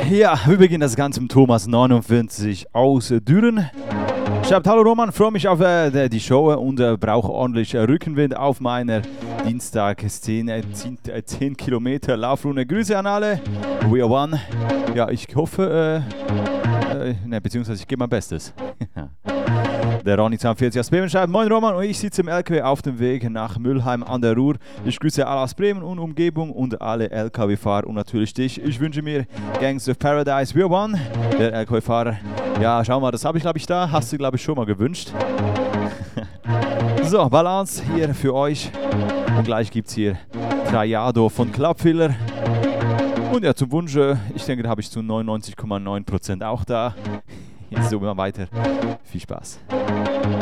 Ja, wir beginnen das Ganze mit Thomas 49 aus Düren. Schreibt: Hallo Roman, freue mich auf die Show und brauche ordentlich Rückenwind auf meiner Dienstag 10 Kilometer Laufrunde. Grüße an alle. We are one. Ja, ich hoffe, beziehungsweise ich gebe mein Bestes. Der Ronny 42 aus Bremen schreibt: Moin Roman, und ich sitze im LKW auf dem Weg nach Mülheim an der Ruhr. Ich grüße alle aus Bremen und Umgebung und alle LKW-Fahrer und natürlich dich. Ich wünsche mir Gangs of Paradise, We Are One. Der LKW-Fahrer, ja, schau mal, das habe ich glaube ich da, hast du glaube ich schon mal gewünscht. So, Balance hier für euch und gleich gibt es hier Trajado von Clubfiller. Und ja, zum Wunsch, ich denke, da habe ich zu 99,9% auch da. Jetzt so immer weiter. Viel Spaß.